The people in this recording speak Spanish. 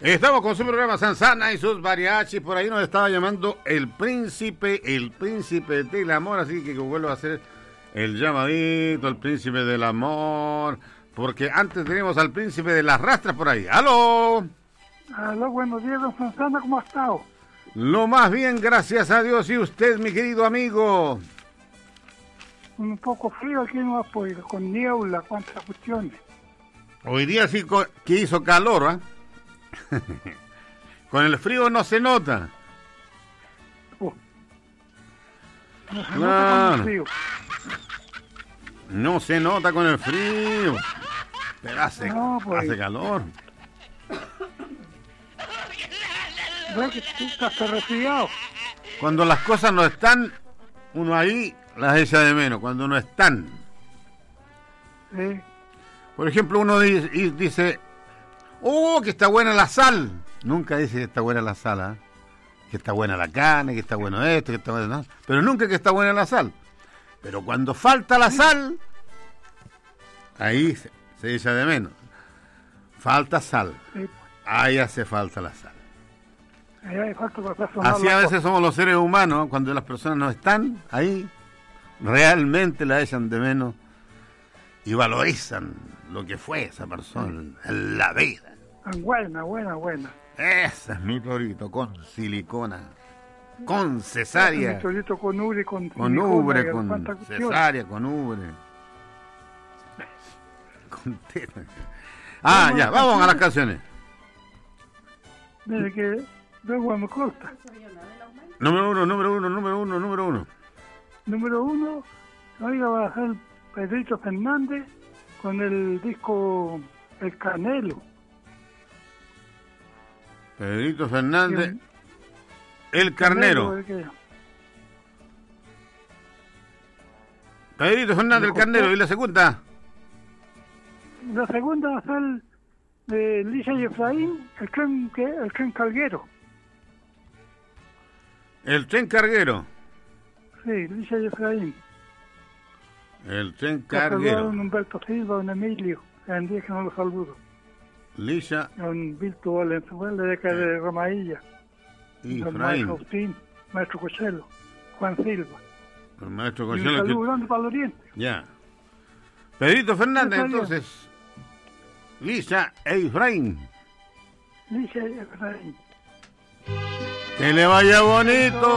Estamos con su programa Sansana y sus mariachis. Por ahí nos estaba llamando el príncipe del amor. Así que vuelvo a hacer el llamadito, el príncipe del amor. Porque antes tenemos al príncipe de las rastras por ahí. ¡Aló! Aló, buenos días, don Sansana, ¿cómo ha estado? Lo más bien, gracias a Dios. ¿Y usted, mi querido amigo? Un poco frío aquí en Apoyo, con niebla, cuántas cuestiones. Hoy día sí que hizo calor, ¿ah? Con el frío no se nota. No se nota con el frío. No se nota con el frío. Pero hace calor. ¿Ves que tú estás resfriado? Cuando las cosas no están, uno ahí las echa de menos. Cuando no están. Sí. Por ejemplo, uno dice, ¡oh, que está buena la sal! Nunca dice que está buena la sal, ¿eh? Que está buena la carne, que está bueno esto, que está bueno esto. Pero nunca que está buena la sal. Pero cuando falta la sal, ahí se echa de menos. Falta sal. Sí. Ahí hace falta la sal. Ahí hay falta para sonar. Así a veces somos los seres humanos, cuando las personas no están ahí, realmente la echan de menos y valorizan lo que fue esa persona en la vida. Buena. Ese es mi torito, con silicona, con cesárea. Mi torito con ubre, con ubre, con cesárea, con ubre. Con teta. Ya, vamos a las canciones. Desde que luego me corta. Número uno. Número uno, oiga, va a ser Pedrito Fernández con el disco El Canelo. Pedrito Fernández, El Carnero. Pedrito Fernández, El Carnero. ¿Y la segunda? La segunda va a ser de Lisa y Efraín, el tren carguero. El tren carguero. Sí, Lisa y Efraín. El tren carguero. Don Humberto Silva, don Emilio, en día que no los saludo. Lisa. Don Vilto Valenzuela, de acá de Romailla. Y don Efraín. Maestro Agustín, Maestro Cochelo, Juan Silva. El maestro Y un Cochelo. saludo grande para el oriente. Ya. Pedrito Fernández, entonces. Lisa e Efraín. Lisa y Efraín. Que le vaya bonito.